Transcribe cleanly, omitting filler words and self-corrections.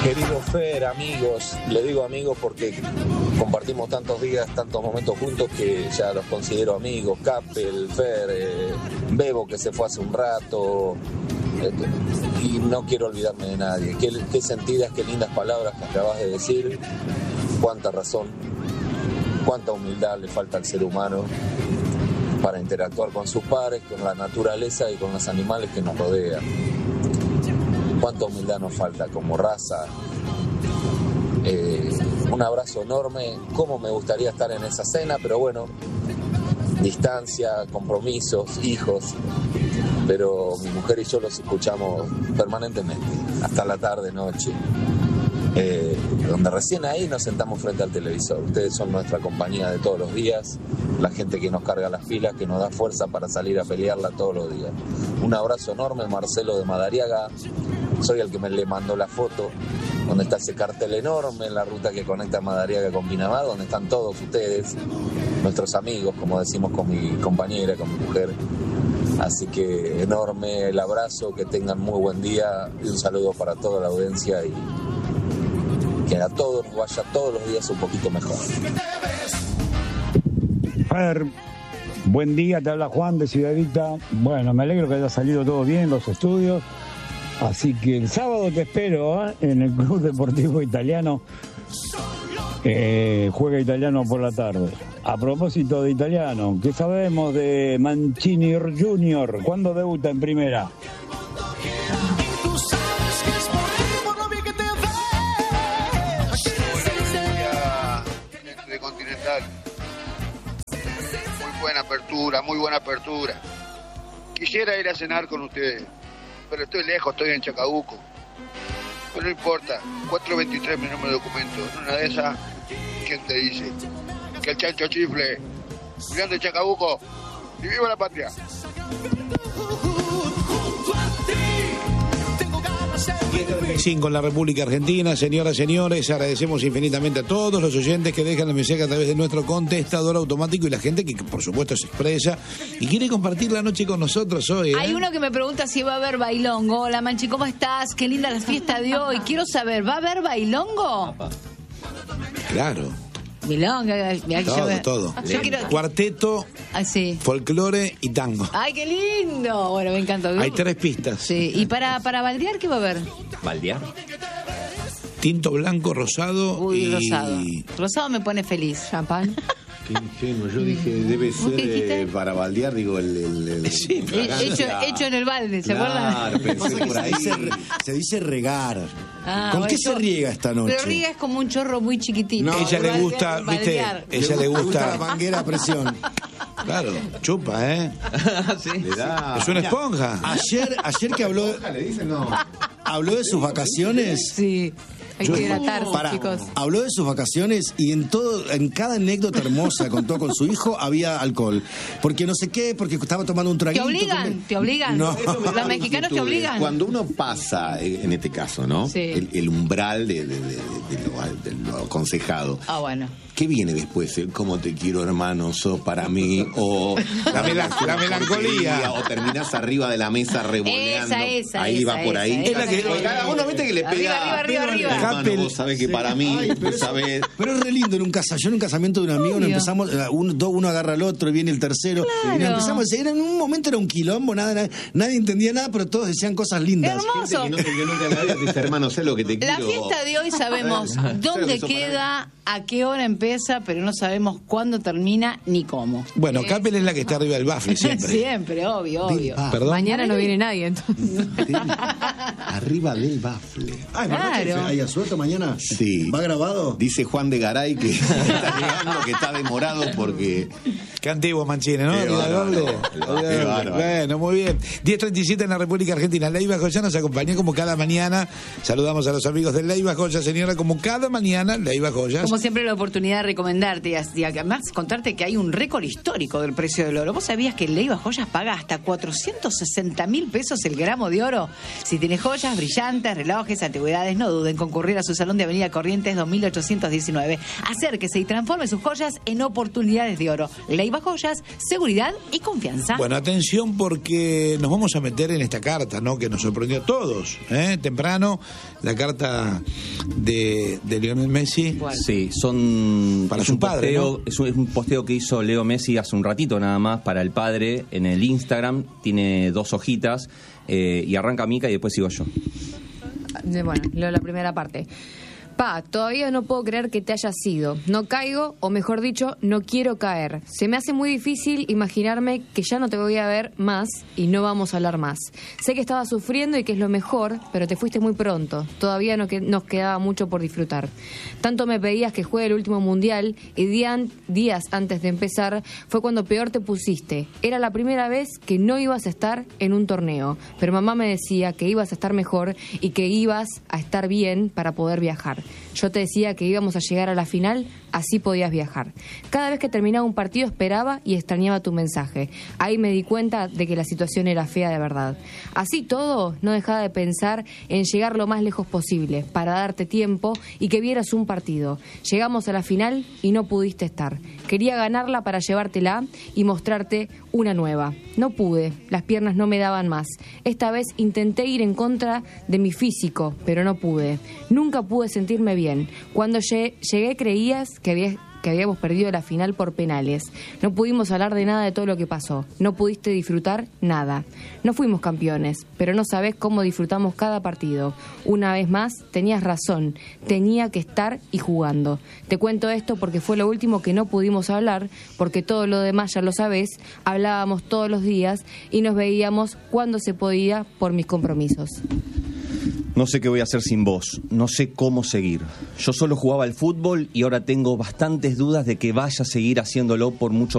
Querido Fer, amigos, le digo amigos porque compartimos tantos días, tantos momentos juntos que ya los considero amigos. Capel, Fer, Bebo que se fue hace un rato, y no quiero olvidarme de nadie. Qué sentidas, qué lindas palabras que acabas de decir, cuánta razón, cuánta humildad le falta al ser humano para interactuar con sus pares, con la naturaleza y con los animales que nos rodean. Cuánta humildad nos falta como raza. Un abrazo enorme. Cómo me gustaría estar en esa cena, pero bueno, distancia, compromisos, hijos. Pero mi mujer y yo los escuchamos permanentemente, hasta la tarde, noche. Donde recién ahí nos sentamos frente al televisor. Ustedes son nuestra compañía de todos los días, la gente que nos carga las pilas, que nos da fuerza para salir a pelearla todos los días. Un abrazo enorme, Marcelo de Madariaga. Soy el que me le mandó la foto, donde está ese cartel enorme en la ruta que conecta Madariaga con Pinamar, donde están todos ustedes, nuestros amigos, como decimos con mi compañera, con mi mujer. Así que enorme el abrazo, que tengan muy buen día y un saludo para toda la audiencia y que a todos nos vaya todos los días un poquito mejor. Fer, buen día, te habla Juan de Ciudadita. Bueno, me alegro que haya salido todo bien en los estudios. Así que el sábado te espero en el Club Deportivo Italiano. Juega Italiano por la tarde. A propósito de Italiano, ¿qué sabemos de Mancini Junior? ¿Cuándo debuta en primera? Continental. Muy buena apertura. Quisiera ir a cenar con ustedes, pero estoy lejos, estoy en Chacabuco. Pero no importa, 423 mi número de documento. En una de esas, ¿quién te dice? Que el chancho chifle. Grande Chacabuco, y viva la patria. 10:35 en la República Argentina. Señoras, señores, agradecemos infinitamente a todos los oyentes que dejan el mensaje a través de nuestro contestador automático y la gente que, por supuesto, se expresa y quiere compartir la noche con nosotros hoy. Hay uno que me pregunta si va a haber bailongo. Hola, Manchi, ¿cómo estás? Qué linda la fiesta de hoy. Quiero saber, ¿va a haber bailongo? Claro. Milonga, Todo. Yo quiero... Cuarteto, sí. Folclore y tango. ¡Ay, qué lindo! Bueno, me encantó. Hay 3 pistas. Sí. ¿Y para baldear qué va a haber? ¿Baldear? Tinto blanco, rosado. Uy, rosado. Rosado me pone feliz. Champán. Qué ingenuo, yo dije, debe ser para baldear, digo, sí, hecho en el balde, ¿se acuerdan? Claro, pensé por ahí. Se dice regar. ¿Con qué se riega esta noche? Pero riega es como un chorro muy chiquitito. No, ella le gusta, ¿viste? Ella le gusta la manguera a presión. Claro, chupa, ¿eh? Sí, le da. Es una esponja. Ayer que habló, Le dicen no. habló de sus vacaciones. Sí. Hay que hidratarse, chicos. Habló de sus vacaciones y en cada anécdota hermosa que contó con su hijo había alcohol. Porque no sé qué, porque estaba tomando un traguito. ¿Te obligan? No. Los mexicanos te obligan. Cuando uno pasa, en este caso, ¿no? Sí. El umbral de lo aconsejado. Ah, bueno. ¿Qué viene después? ¿Cómo te quiero, hermano? ¿Sos para mí? O la melancolía. O terminás arriba de la mesa revoleando. Esa, ahí va por ahí. Es la que cada uno viste que le pega. Arriba. Hermano, vos sabés que para mí, vos sabés. Pero es re lindo en un yo en un casamiento de un amigo, nos empezamos, uno agarra al otro, viene el tercero, Claro. y nos empezamos a seguir. En un momento era un quilombo, nadie entendía nada, pero todos decían cosas lindas. Hermoso. Que no te vio nunca en la vida, te dice, hermano, sé lo que te La quiero. fiesta de hoy sabemos dónde queda, a qué hora empieza, pero no sabemos cuándo termina ni cómo. Bueno, Capel es la que está arriba del bafle siempre. Siempre, obvio. Perdón. Mañana no viene nadie, entonces. Arriba del bafle. Ay, ¿verdad que hay asuelto mañana? Sí. ¿Va grabado? Dice Juan de Garay que está llegando, que está demorado porque... Qué antiguo Mancini, ¿no? Qué bárbaro. Qué bárbaro. Bueno, muy bien. 10:37 en la República Argentina. Leiva Joya nos acompaña como cada mañana. Saludamos a los amigos de Leiva Joya, señora, como cada mañana. Leiva Joya. Como como siempre, la oportunidad de recomendarte y además contarte que hay un récord histórico del precio del oro. ¿Vos sabías que Leiva Joyas paga hasta 460.000 pesos el gramo de oro? Si tienes joyas, brillantes, relojes, antigüedades, no duden en concurrir a su salón de Avenida Corrientes 2819. Acérquese y transforme sus joyas en oportunidades de oro. Leiva Joyas, seguridad y confianza. Bueno, atención porque nos vamos a meter en esta carta, ¿no? Que nos sorprendió a todos, temprano, la carta de Lionel Messi. Sí, son para su padre, posteo, ¿no? es un posteo que hizo Leo Messi hace un ratito nada más para el padre en el Instagram. Tiene 2 hojitas y arranca Mica y después sigo yo. Bueno, leo la primera parte. Pa, todavía no puedo creer que te hayas ido. No caigo, o mejor dicho, no quiero caer. Se me hace muy difícil imaginarme que ya no te voy a ver más y no vamos a hablar más. Sé que estabas sufriendo y que es lo mejor, pero te fuiste muy pronto. Todavía nos quedaba mucho por disfrutar. Tanto me pedías que juegue el último mundial y días antes de empezar fue cuando peor te pusiste. Era la primera vez que no ibas a estar en un torneo, pero mamá me decía que ibas a estar mejor y que ibas a estar bien para poder viajar. Yo te decía que íbamos a llegar a la final, así podías viajar. Cada vez que terminaba un partido esperaba y extrañaba tu mensaje. Ahí me di cuenta de que la situación era fea de verdad. Así todo, no dejaba de pensar en llegar lo más lejos posible, para darte tiempo y que vieras un partido. Llegamos a la final y no pudiste estar. Quería ganarla para llevártela y mostrarte una nueva. No pude, las piernas no me daban más. Esta vez intenté ir en contra de mi físico, pero no pude. Nunca pude sentirme bien. Cuando llegué creías que habíamos perdido la final por penales. No pudimos hablar de nada de todo lo que pasó. No pudiste disfrutar nada. No fuimos campeones, pero no sabés cómo disfrutamos cada partido. Una vez más, tenías razón. Tenía que estar y jugando. Te cuento esto porque fue lo último que no pudimos hablar, porque todo lo demás ya lo sabés. Hablábamos todos los días y nos veíamos cuando se podía por mis compromisos. No sé qué voy a hacer sin vos, no sé cómo seguir. Yo solo jugaba al fútbol y ahora tengo bastantes dudas de que vaya a seguir haciéndolo por mucho